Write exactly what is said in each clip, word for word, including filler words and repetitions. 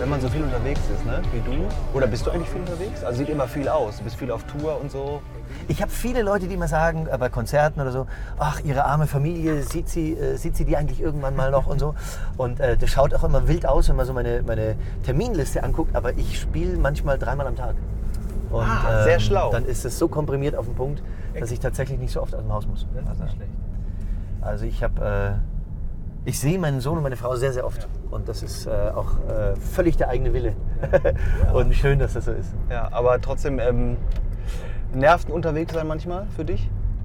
wenn man so viel unterwegs ist, ne? Wie du. Oder bist du eigentlich viel unterwegs? Also sieht immer viel aus. Du bist viel auf Tour und so. Ich habe viele Leute, die immer sagen, äh, bei Konzerten oder so, ach, ihre arme Familie, sieht sie, äh, sieht sie die eigentlich irgendwann mal noch und so. Und äh, das schaut auch immer wild aus, wenn man so meine, meine Terminliste anguckt, aber ich spiele manchmal dreimal am Tag. Und, ah, sehr ähm, schlau. Dann ist es so komprimiert auf den Punkt, dass ich tatsächlich nicht so oft aus dem Haus muss. Das ist also, nicht schlecht. Also ich habe, äh, ich sehe meinen Sohn und meine Frau sehr, sehr oft. Ja. Und das ist äh, auch äh, völlig der eigene Wille. Ja. Und schön, dass das so ist. Ja, aber trotzdem, ähm, nervt ein unterwegs sein manchmal für dich?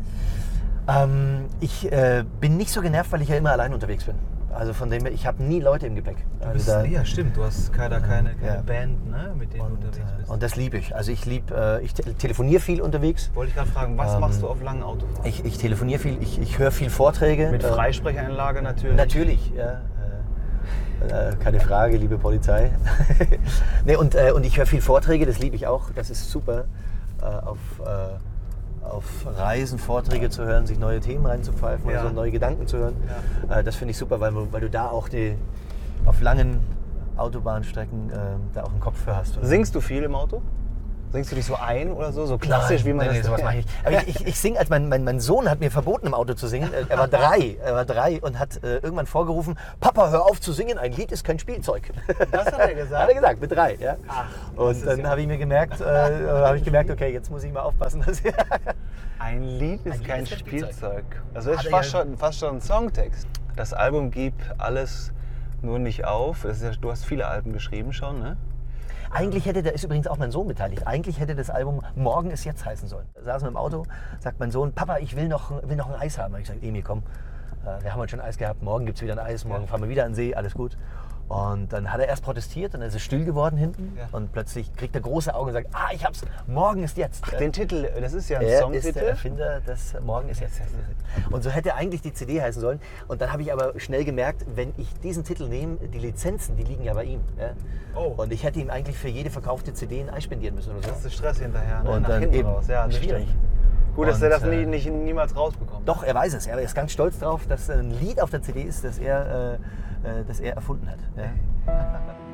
Ähm, ich äh, bin nicht so genervt, weil ich ja immer allein unterwegs bin. Also von dem her, ich habe nie Leute im Gepäck. Du also bist, da, ja, stimmt. Du hast keine, keine, keine ja. Band, ne, mit denen und, du unterwegs bist. Und das liebe ich. Also ich liebe, äh, ich te telefoniere viel unterwegs. Wollte ich gerade fragen, was ähm, machst du auf langen Autofahrten? Ich, ich telefoniere viel, ich, ich höre viel Vorträge. Mit äh, Freisprechanlage natürlich? Natürlich, ja. Äh, äh, keine Frage, liebe Polizei. Nee, und, äh, und ich höre viel Vorträge, das liebe ich auch. Das ist super, äh, auf, äh, auf Reisen Vorträge zu hören, sich neue Themen reinzupfeifen, ja. oder so neue Gedanken zu hören. Ja. Äh, das finde ich super, weil, weil du da auch die, auf langen Autobahnstrecken äh, da auch einen Kopf für hast. Oder? Singst du viel im Auto? Singst du dich so ein oder so? So klassisch, Nein, wie man nee, das... Nee, sowas mache ich nicht. Aber ich, ich, ich singe, als mein, mein, mein Sohn hat mir verboten, im Auto zu singen. Er war drei, er war drei und hat äh, irgendwann vorgerufen, Papa, hör auf zu singen, ein Lied ist kein Spielzeug. Das hat er gesagt? Hat er gesagt, mit drei. Ja. Ach, und dann ja habe ich mir gemerkt, äh, habe ich gemerkt, okay, jetzt muss ich mal aufpassen. Dass ein Lied ist ein kein Lied ist Spielzeug. Spielzeug. Also das ist fast, ja schon, fast schon ein Songtext. Das Album Gib alles nur nicht auf. Das ist ja, du hast viele Alben geschrieben schon, ne? Eigentlich hätte, da ist übrigens auch mein Sohn beteiligt, eigentlich hätte das Album Morgen ist jetzt heißen sollen. Da saßen wir im Auto, sagt mein Sohn, Papa, ich will noch, will noch ein Eis haben. Da habe ich gesagt, Emil, komm, äh, wir haben heute schon Eis gehabt, morgen gibt es wieder ein Eis, morgen ja. fahren wir wieder an den See, alles gut. Und dann hat er erst protestiert und dann ist es still geworden hinten. Ja. Und plötzlich kriegt er große Augen und sagt, ah, ich hab's, morgen ist jetzt. Ach, den Titel, das ist ja ein er Songtitel. Er ist der Erfinder des Morgen ist jetzt. Und so hätte eigentlich die C D heißen sollen. Und dann habe ich aber schnell gemerkt, wenn ich diesen Titel nehme, die Lizenzen, die liegen ja bei ihm. Ja? Oh. Und ich hätte ihm eigentlich für jede verkaufte C D ein Eis spendieren müssen oder so. Das ist Stress hinterher, ne? Und Nach dann hinten eben raus. Ja, schwierig. Gut, dass er das nie, nicht, niemals rausbekommt. Doch, er weiß es. Er ist ganz stolz darauf, dass ein Lied auf der C D ist, das er, äh, das er erfunden hat. Ja.